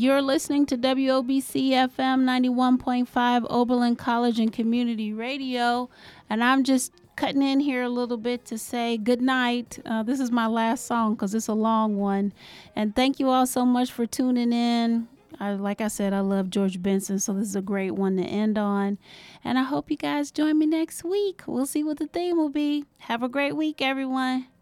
You're listening to WOBC FM 91.5 Oberlin College and Community Radio, and I'm just cutting in here a little bit to say good night. This is my last song because it's a long one, and thank you all so much for tuning in. Like I said, I love George Benson, so this is a great one to end on, and I hope you guys join me next week. We'll see what the theme will be. Have a great week, everyone.